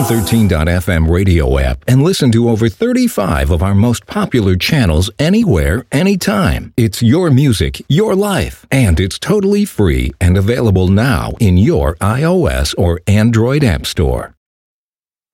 113.fm radio app and listen to over 35 of our most popular channels anywhere, anytime. It's your music, your life, and it's totally free and available now in your iOS or Android app store.